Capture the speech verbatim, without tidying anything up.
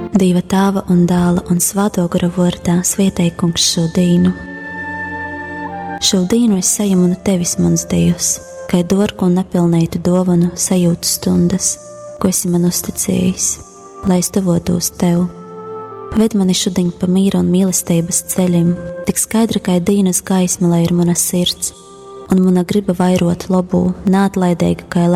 Dieva Tēva un Dēla un Svēto gara vārdā svētī Kungs šo dienu. Šo dienu es saņemu no Tevis, mans Dievs, kā dārgu un nepilnītu dāvanu sajūtu stundas, ko esi man uzticējis, lai es tuvotos Tev. Ved mani šodien pa mīra un mīlestības ceļiem, tik skaidri kā dienas gaisma, lai ir mana sirds, un mana griba vairot labu, neatlaidīga kā